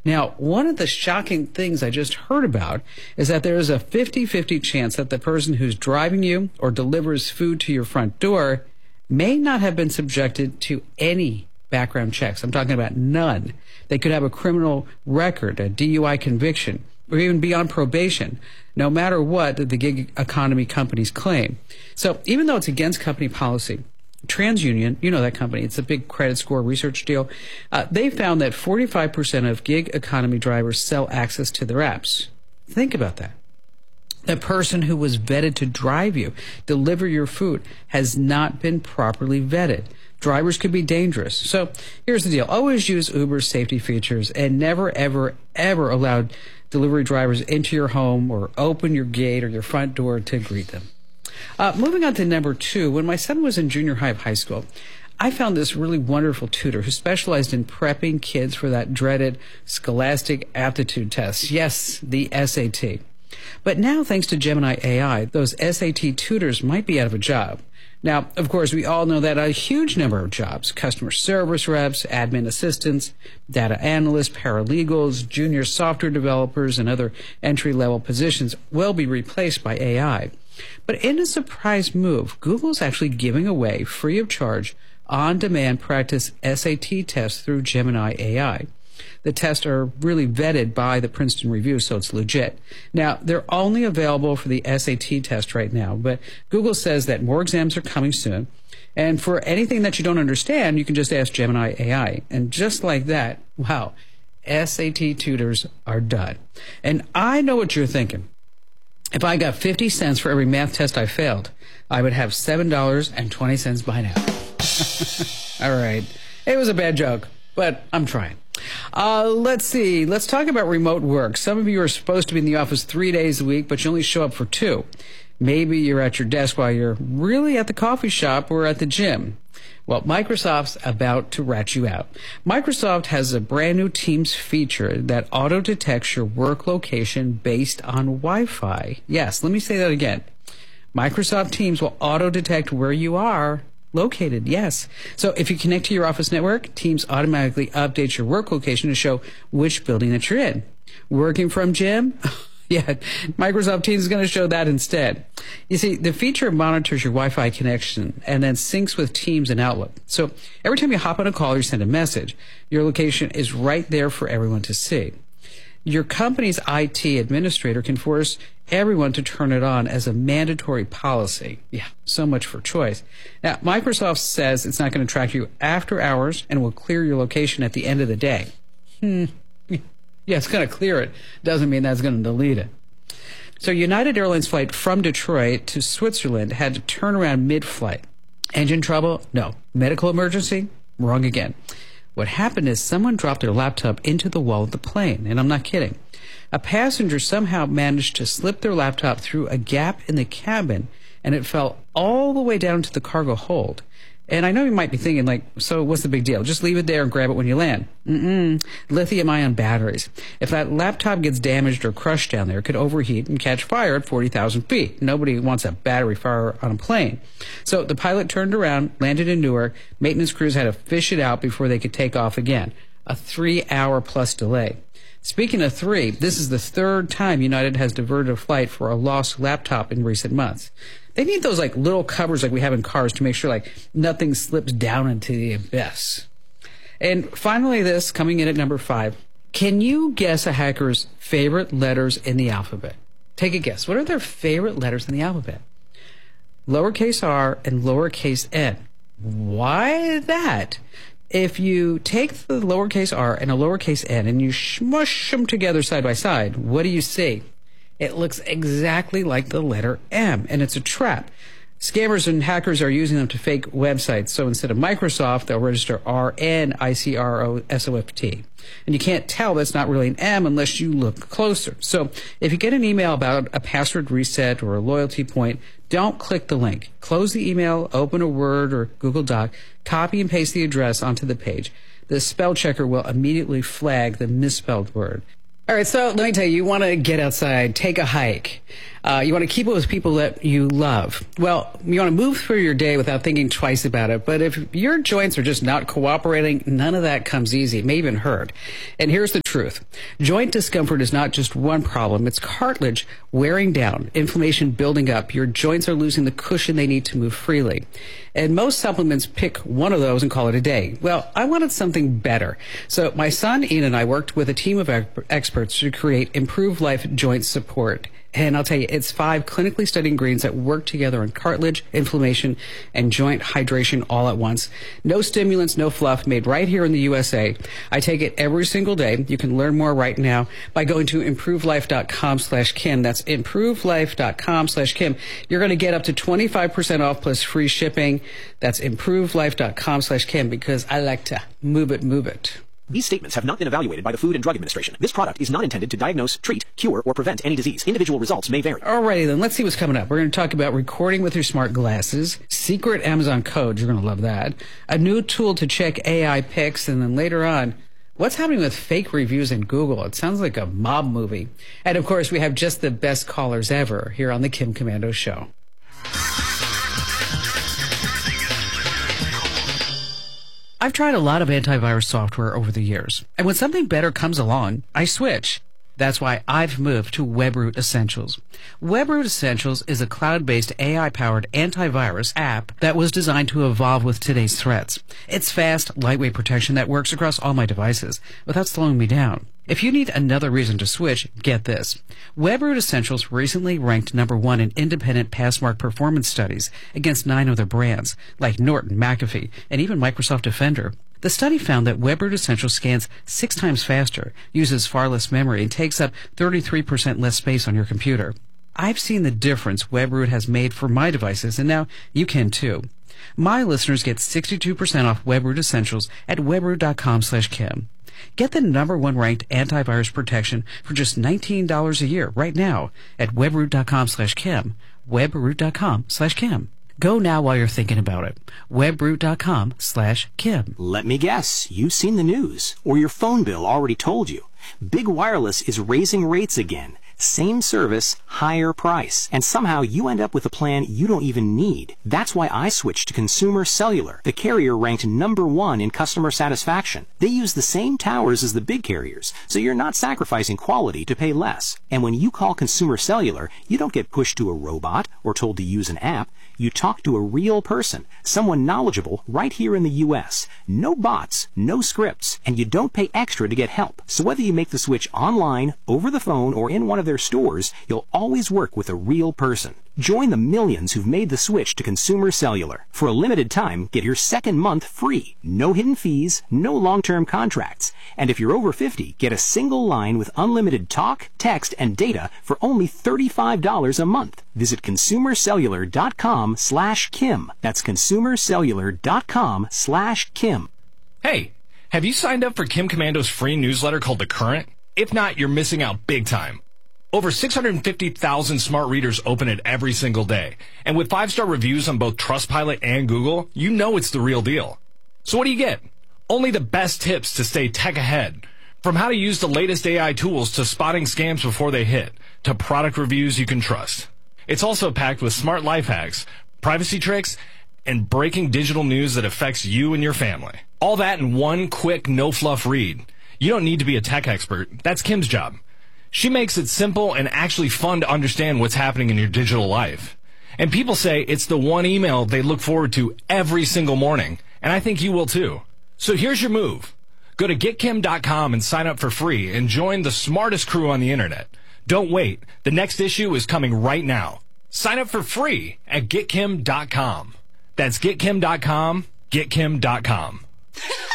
Now, one of the shocking things I just heard about is that there is a 50-50 chance that the person who's driving you or delivers food to your front door may not have been subjected to any background checks. I'm talking about none. They could have a criminal record, a DUI conviction, or even be on probation, no matter what the gig economy companies claim. So even though it's against company policy, TransUnion, you know that company, it's a big credit score research deal, they found that 45% of gig economy drivers sell access to their apps. Think about that. The person who was vetted to drive you, deliver your food, has not been properly vetted. Drivers could be dangerous. So here's the deal. Always use Uber's safety features and never, ever, ever allow delivery drivers into your home or open your gate or your front door to greet them. Moving on to number 2, when my son was in junior high of high school, I found this really wonderful tutor who specialized in prepping kids for that dreaded Scholastic Aptitude Test. Yes, the SAT. But now, thanks to Gemini AI, those SAT tutors might be out of a job. Now, of course, we all know that a huge number of jobs, customer service reps, admin assistants, data analysts, paralegals, junior software developers, and other entry-level positions will be replaced by AI. But in a surprise move, Google's actually giving away, free of charge, on-demand practice SAT tests through Gemini AI. The tests are really vetted by the Princeton Review, so it's legit. Now, they're only available for the SAT test right now, but Google says that more exams are coming soon. And for anything that you don't understand, you can just ask Gemini AI. And just like that, wow, SAT tutors are done. And I know what you're thinking. If I got 50 cents for every math test I failed, I would have $7.20 by now. All right. It was a bad joke, but I'm trying. Let's see. Let's talk about remote work. Some of you are supposed to be in the office 3 days a week, but you only show up for 2. Maybe you're at your desk while you're really at the coffee shop or at the gym. Well, Microsoft's about to rat you out. Microsoft has a brand new Teams feature that auto-detects your work location based on Wi-Fi. Yes, let me say that again. Microsoft Teams will auto-detect where you are located, yes. So if you connect to your office network, Teams automatically updates your work location to show which building that you're in. Working from gym? Yeah, Microsoft Teams is going to show that instead. You see, the feature monitors your Wi-Fi connection and then syncs with Teams and Outlook. So every time you hop on a call or you send a message, your location is right there for everyone to see. Your company's IT administrator can force everyone to turn it on as a mandatory policy. Yeah, so much for choice. Now, Microsoft says it's not going to track you after hours and will clear your location at the end of the day. Yeah, it's going to clear it. Doesn't mean that's going to delete it. So United Airlines flight from Detroit to Switzerland had to turn around mid-flight. Engine trouble? No. Medical emergency? Wrong again. What happened is someone dropped their laptop into the wall of the plane, and I'm not kidding. A passenger somehow managed to slip their laptop through a gap in the cabin, and it fell all the way down to the cargo hold. And I know you might be thinking, like, so what's the big deal? Just leave it there and grab it when you land. Lithium-ion batteries. If that laptop gets damaged or crushed down there, it could overheat and catch fire at 40,000 feet. Nobody wants a battery fire on a plane. So the pilot turned around, landed in Newark. Maintenance crews had to fish it out before they could take off again. A 3-hour-plus delay. Speaking of 3, this is the 3rd time United has diverted a flight for a lost laptop in recent months. They need those like little covers like we have in cars to make sure like nothing slips down into the abyss. And finally this, coming in at number 5. Can you guess a hacker's favorite letters in the alphabet? Take a guess. What are their favorite letters in the alphabet? Lowercase r and lowercase n. Why that? If you take the lowercase r and a lowercase n and you smush them together side by side, what do you see? It looks exactly like the letter M, and it's a trap. Scammers and hackers are using them to fake websites. So instead of Microsoft, they'll register RNICROSOFT. And you can't tell that's not really an M unless you look closer. So if you get an email about a password reset or a loyalty point, don't click the link. Close the email, open a Word or Google Doc, copy and paste the address onto the page. The spell checker will immediately flag the misspelled word. All right, so let me tell you, you want to get outside, take a hike. You want to keep it with people that you love. Well, you want to move through your day without thinking twice about it. But if your joints are just not cooperating, none of that comes easy. It may even hurt. And here's the truth. Joint discomfort is not just one problem. It's cartilage wearing down, inflammation building up. Your joints are losing the cushion they need to move freely. And most supplements pick one of those and call it a day. Well, I wanted something better. So my son Ian and I worked with a team of experts to create Improved Life Joint Support. And I'll tell you, it's 5 clinically studied ingredients that work together on cartilage, inflammation, and joint hydration all at once. No stimulants, no fluff, made right here in the USA. I take it every single day. You can learn more right now by going to improvedlife.com/Kim. That's improvedlife.com/Kim. You're going to get up to 25% off plus free shipping. That's improvedlife.com/Kim, because I like to move it. These statements have not been evaluated by the Food and Drug Administration. This product is not intended to diagnose, treat, cure, or prevent any disease. Individual results may vary. Alrighty then, let's see what's coming up. We're going to talk about recording with your smart glasses, secret Amazon codes, you're going to love that, a new tool to check AI pics, and then later on, what's happening with fake reviews in Google? It sounds like a mob movie. And of course, we have just the best callers ever here on the Kim Komando Show. I've tried a lot of antivirus software over the years, and when something better comes along, I switch. That's why I've moved to WebRoot Essentials. WebRoot Essentials is a cloud-based AI-powered antivirus app that was designed to evolve with today's threats. It's fast, lightweight protection that works across all my devices without slowing me down. If you need another reason to switch, get this. WebRoot Essentials recently ranked #1 in independent Passmark performance studies against 9 other brands, like Norton, McAfee, and even Microsoft Defender. The study found that WebRoot Essentials scans 6 times faster, uses far less memory, and takes up 33% less space on your computer. I've seen the difference WebRoot has made for my devices, and now you can too. My listeners get 62% off WebRoot Essentials at webroot.com/Kim. Get the #1 ranked antivirus protection for just $19 a year right now at webroot.com/Kim. webroot.com/Kim. Go now while you're thinking about it. webroot.com/Kim. Let me guess, you've seen the news, or your phone bill already told you. Big Wireless is raising rates again. Same service, higher price. And somehow you end up with a plan you don't even need. That's why I switched to Consumer Cellular, the carrier ranked #1 in customer satisfaction. They use the same towers as the big carriers, so you're not sacrificing quality to pay less. And when you call Consumer Cellular, you don't get pushed to a robot or told to use an app. You talk to a real person, someone knowledgeable right here in the U.S. No bots, no scripts, and you don't pay extra to get help. So whether you make the switch online, over the phone, or in one of their stores, you'll always work with a real person. Join the millions who've made the switch to Consumer Cellular. For a limited time, get your second month free. No hidden fees, no long-term contracts. And if you're over 50, get a single line with unlimited talk, text, and data for only $35 a month. Visit consumercellular.com/Kim. That's consumercellular.com/Kim. Hey, have you signed up for Kim Komando's free newsletter called The Current? If not, you're missing out big time. Over 650,000 smart readers open it every single day. And with 5-star reviews on both Trustpilot and Google, you know it's the real deal. So what do you get? Only the best tips to stay tech ahead. From how to use the latest AI tools to spotting scams before they hit, to product reviews you can trust. It's also packed with smart life hacks, privacy tricks, and breaking digital news that affects you and your family. All that in one quick, no-fluff read. You don't need to be a tech expert. That's Kim's job. She makes it simple and actually fun to understand what's happening in your digital life. And people say it's the one email they look forward to every single morning. And I think you will too. So here's your move. Go to getkim.com and sign up for free and join the smartest crew on the internet. Don't wait. The next issue is coming right now. Sign up for free at getkim.com. That's getkim.com, getkim.com.